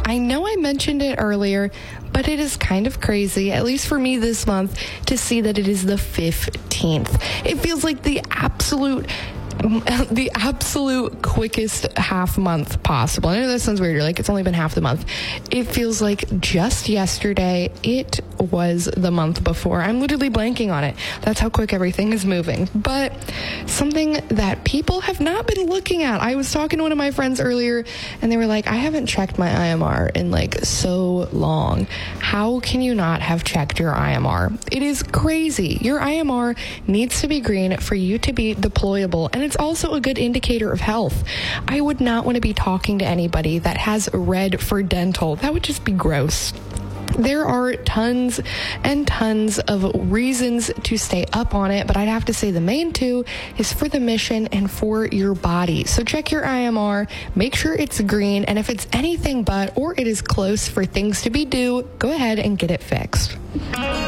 I know I mentioned it earlier, but it is kind of crazy, at least for me this month, to see that it is the 15th. It feels like the absolute quickest half month possible. I know that sounds weird. You're like, it's only been half the month. It feels like just yesterday it was the month before. I'm literally blanking on it. That's how quick everything is moving. But something that people have not been looking at. I was talking to one of my friends earlier and they were like, I haven't checked my IMR in like so long. How can you not have checked your IMR? It is crazy. Your IMR needs to be green for you to be deployable, and it's also a good indicator of health. I would not want to be talking to anybody that has red for dental. That would just be gross. There are tons and tons of reasons to stay up on it, but I'd have to say the main two is for the mission and for your body. So check your IMR, make sure it's green, and if it's anything but, or it is close for things to be due, go ahead and get it fixed.